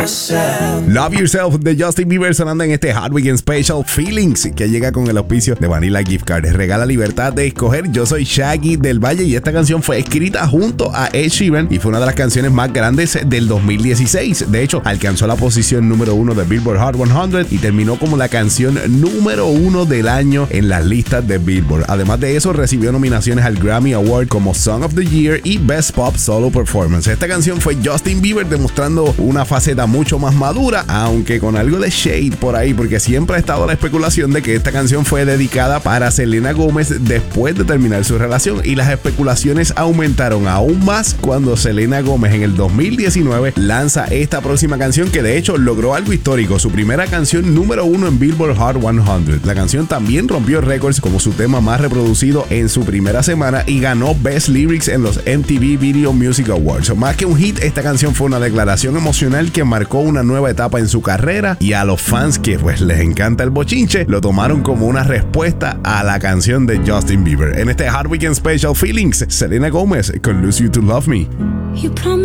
Love Yourself de Justin Bieber sonando en este Hot Weekend Special Feelings, que llega con el auspicio de Vanilla Gift Card. Regala libertad de escoger. Yo soy Shaggy del Valle y esta canción fue escrita junto a Ed Sheeran y fue una de las canciones más grandes del 2016. De hecho, alcanzó la posición número 1 de Billboard Hot 100 y terminó como la canción número 1 del año en las listas de Billboard. Además de eso, recibió nominaciones al Grammy Award como Song of the Year y Best Pop Solo Performance. Esta canción fue Justin Bieber demostrando una faceta mucho más madura, aunque con algo de shade por ahí, porque siempre ha estado la especulación de que esta canción fue dedicada para Selena Gómez después de terminar su relación, y las especulaciones aumentaron aún más cuando Selena Gómez en el 2019 lanza esta próxima canción, que de hecho logró algo histórico, su primera canción número 1 en Billboard Hot 100. La canción también rompió récords como su tema más reproducido en su primera semana y ganó Best Lyrics en los MTV Video Music Awards. Más que un hit, esta canción fue una declaración emocional que marcó una nueva etapa en su carrera, y a los fans que pues les encanta el bochinche lo tomaron como una respuesta a la canción de Justin Bieber. En este Hot Weekend Special Feelings, Selena Gómez con Lose You to Love Me.